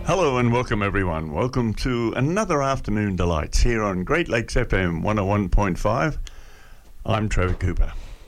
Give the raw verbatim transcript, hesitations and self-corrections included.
Hello and welcome everyone. Welcome to another Afternoon Delights here on Great Lakes F M one oh one point five. I'm Trevor Cooper.